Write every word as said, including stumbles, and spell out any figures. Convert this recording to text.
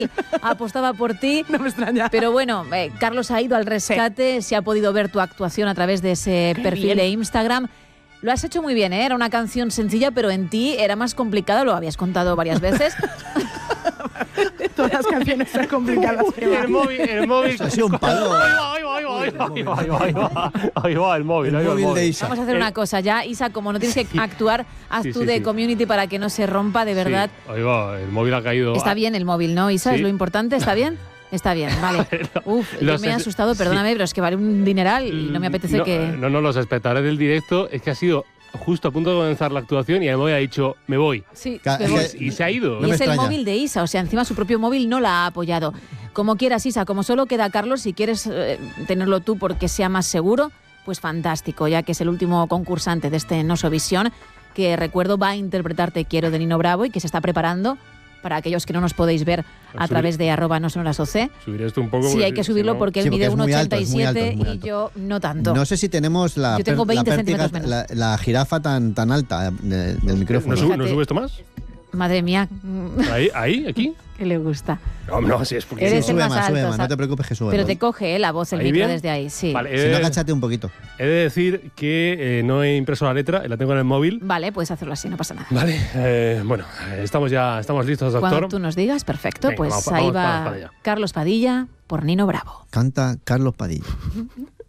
apostaba por ti. No me extraña. Pero bueno, eh, Carlos ha ido al rescate, sí. Se ha podido ver tu actuación a través de ese Qué perfil bien. de Instagram. Lo has hecho muy bien, ¿eh? Era una canción sencilla, pero en ti era más complicada, lo habías contado varias veces. Todas las canciones son complicadas. El móvil, el móvil. Ha sido un palo. Ahí va, ahí va, ahí va, ahí va, ahí va, ahí va, ahí va, ahí va el móvil, ahí va el móvil de Isa. Vamos a hacer una cosa ya, Isa, como no tienes que actuar, haz Sí, tú sí, de sí. community para que no se rompa, de verdad. Sí, ahí va, el móvil ha caído. Está bien el móvil, ¿no, Isa? Sí. Es lo importante, ¿está bien? Está bien, vale. Uf, yo me he asustado, perdóname, sí. pero es que vale un dineral y no me apetece no, que... No, no, los espectadores del directo es que ha sido justo a punto de comenzar la actuación y el móvil ha dicho, me voy. Sí, Ca- me voy. es que- Y se ha ido. No Y me es el extraña. móvil de Isa, o sea, encima su propio móvil no la ha apoyado. Como quieras, Isa, como solo queda Carlos, si quieres eh, tenerlo tú porque sea más seguro, pues fantástico, ya que es el último concursante de este Nosovisión, que recuerdo va a interpretar Te quiero de Nino Bravo y que se está preparando para aquellos que no nos podéis ver a Subir- través de arroba no son las doce. Subiré esto un poco. Sí, porque hay que si subirlo no- porque él Sí, porque mide es muy alto, es muy alto, 1,87 es muy y alto. yo no tanto. No sé si tenemos la, Yo tengo per- la veinte pértiga, centímetros menos. la, la jirafa tan, tan alta de- del micrófono. ¿No, sube, ¿No Fíjate. sube esto más? Madre mía, ¿Ahí? ¿Ahí? ¿Aquí? que le gusta. No, no, sí, es porque... Eres Sí, el sube más más, sube alto, más, ¿sabes? no te preocupes que sube Pero más. te coge eh, la voz, el ¿Ahí micro bien? desde ahí, sí. Vale, Si no, eh, agáchate un poquito. he de decir que eh, no he impreso la letra, la tengo en el móvil. Vale, puedes hacerlo así, no pasa nada. Vale, eh, bueno, estamos ya estamos listos, doctor. Cuando tú nos digas, perfecto, Venga, pues vamos, ahí vamos, va vamos para allá. Carlos Padilla por Nino Bravo. Canta Carlos Padilla.